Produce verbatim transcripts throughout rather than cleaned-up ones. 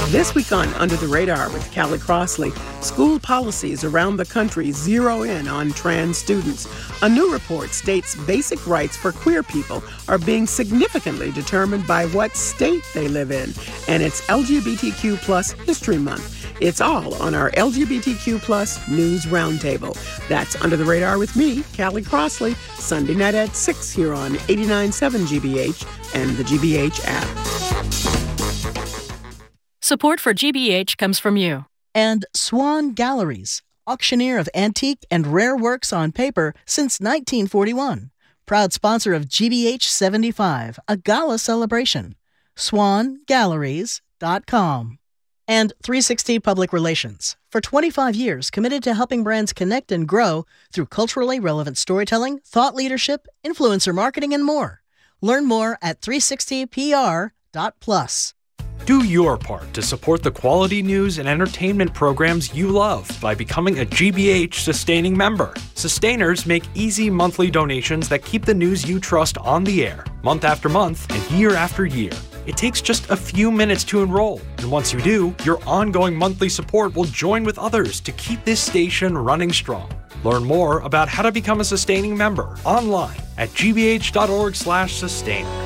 This week on Under the Radar with Callie Crossley, school policies around the country zero in on trans students. A new report states basic rights for queer people are being significantly determined by what state they live in. And it's L G B T Q plus History Month. It's all on our L G B T Q plus News Roundtable. That's Under the Radar with me, Callie Crossley, Sunday night at six here on eighty-nine point seven G B H and the G B H app. Support for G B H comes from you. And Swan Galleries, auctioneer of antique and rare works on paper since nineteen forty-one. Proud sponsor of G B H seventy-five, a gala celebration. swan galleries dot com. And three sixty Public Relations. For twenty-five years, committed to helping brands connect and grow through culturally relevant storytelling, thought leadership, influencer marketing, and more. Learn more at three sixty P R dot plus. Do your part to support the quality news and entertainment programs you love by becoming a G B H sustaining member. Sustainers make easy monthly donations that keep the news you trust on the air, month after month and year after year. It takes just a few minutes to enroll, and once you do, your ongoing monthly support will join with others to keep this station running strong. Learn more about how to become a sustaining member online at g b h dot org slash sustainer.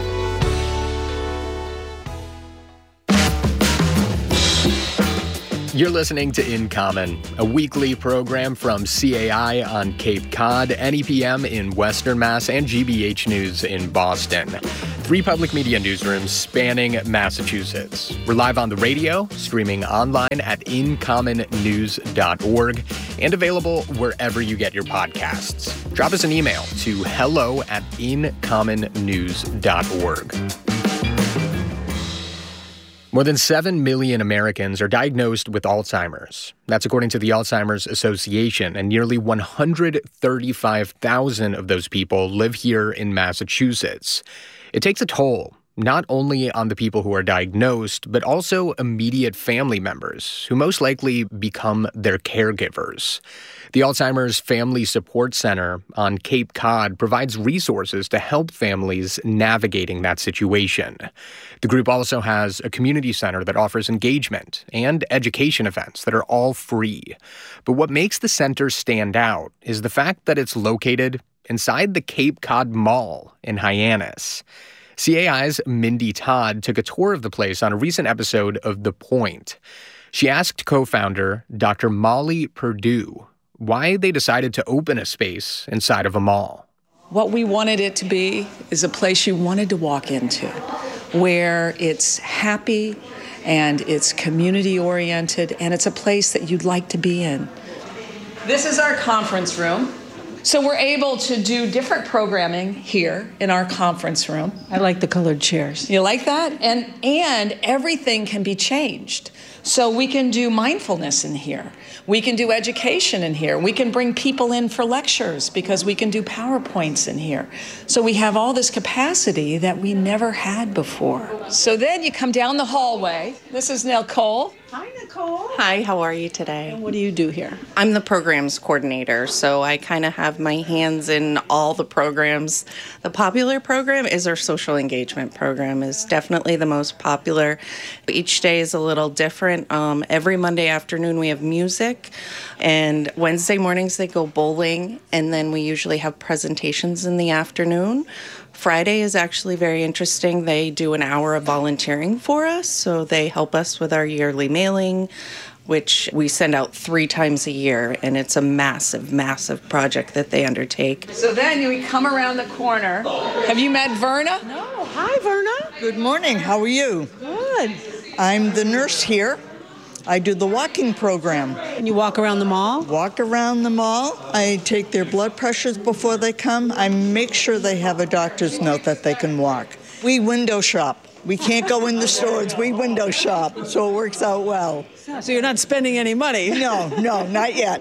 You're listening to In Common, a weekly program from C A I on Cape Cod, N E P M in Western Mass, and G B H News in Boston. Three public media newsrooms spanning Massachusetts. We're live on the radio, streaming online at in common news dot org, and available wherever you get your podcasts. Drop us an email to hello at in common news dot org. More than seven million Americans are diagnosed with Alzheimer's. That's according to the Alzheimer's Association, and nearly one hundred thirty-five thousand of those people live here in Massachusetts. It takes a toll, not only on the people who are diagnosed, but also immediate family members, who most likely become their caregivers. The Alzheimer's Family Support Center on Cape Cod provides resources to help families navigating that situation. The group also has a community center that offers engagement and education events that are all free. But what makes the center stand out is the fact that it's located inside the Cape Cod Mall in Hyannis. C A I's Mindy Todd took a tour of the place on a recent episode of The Point. She asked co-founder Doctor Molly Perdue why they decided to open a space inside of a mall. What we wanted it to be is a place you wanted to walk into, where it's happy and it's community-oriented and it's a place that you'd like to be in. This is our conference room. So we're able to do different programming here in our conference room. I like the colored chairs. You like that? And and everything can be changed. So we can do mindfulness in here. We can do education in here. We can bring people in for lectures because we can do PowerPoints in here. So we have all this capacity that we never had before. So then you come down the hallway. This is Nicole. Hi, Nicole. Hi, how are you today? And what do you do here? I'm the programs coordinator, so I kind of have my hands in all the programs. The popular program is our social engagement program. Is definitely the most popular. Each day is a little different. Um, every Monday afternoon we have music, and Wednesday mornings they go bowling, and then we usually have presentations in the afternoon. Friday is actually very interesting. They do an hour of volunteering for us, so they help us with our yearly mailing, which we send out three times a year, and it's a massive, massive project that they undertake. So then we come around the corner. Have you met Verna? No. Hi, Verna. Good morning. How are you? Good. I'm the nurse here. I do the walking program. And you walk around the mall? Walk around the mall. I take their blood pressures before they come. I make sure they have a doctor's note that they can walk. We window shop. We can't go in the stores. We window shop, so it works out well. So you're not spending any money? No, no, not yet.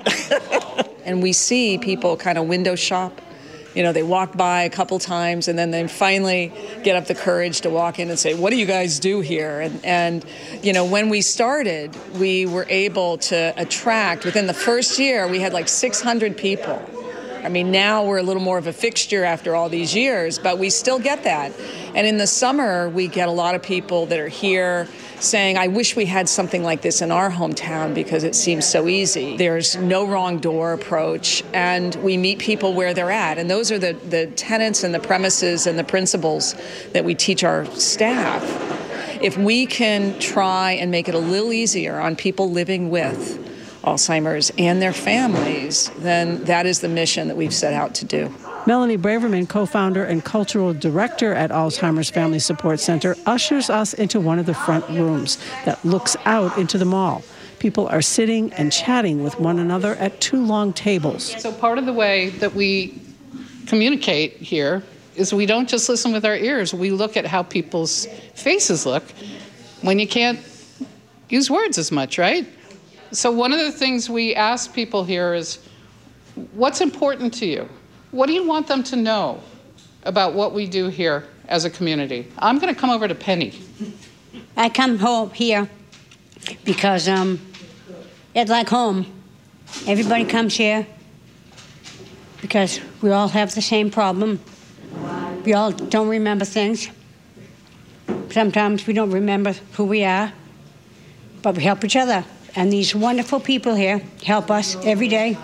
And we see people kind of window shop. You know, they walk by a couple times and then they finally get up the courage to walk in and say, what do you guys do here? And, and, you know, when we started, we were able to attract, within the first year, we had like six hundred people I mean, now we're a little more of a fixture after all these years, but we still get that. And in the summer, we get a lot of people that are here saying, I wish we had something like this in our hometown because it seems so easy. There's no wrong door approach, and we meet people where they're at. And those are the, the tenets and the premises and the principles that we teach our staff. If we can try and make it a little easier on people living with Alzheimer's and their families, then that is the mission that we've set out to do. Melanie Braverman, co-founder and cultural director at Alzheimer's Family Support Center, ushers us into one of the front rooms that looks out into the mall. People are sitting and chatting with one another at two long tables. So part of the way that we communicate here is we don't just listen with our ears. We look at how people's faces look when you can't use words as much, right? So one of the things we ask people here is, what's important to you? What do you want them to know about what we do here as a community? I'm going to come over to Penny. I come home here because um, it's like home. Everybody comes here because we all have the same problem. We all don't remember things. Sometimes we don't remember who we are, but we help each other. And these wonderful people here help us every day.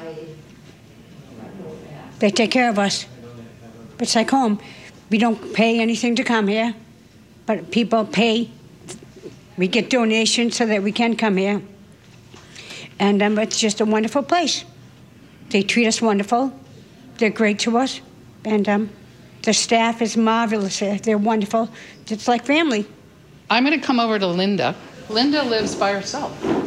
They take care of us. It's like home. We don't pay anything to come here, but people pay. We get donations so that we can come here. And um, it's just a wonderful place. They treat us wonderful. They're great to us. And um, the staff is marvelous here. They're wonderful. It's like family. I'm going to come over to Linda. Linda lives by herself.